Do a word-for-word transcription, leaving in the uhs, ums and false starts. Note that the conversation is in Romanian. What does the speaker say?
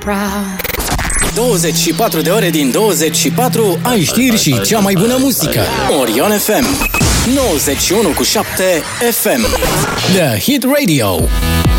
proud. douăzeci și patru de ore din douăzeci și patru ai știri și cea mai bună muzică. Orion F M nouăzeci și unu virgulă șapte F M The Hit Radio.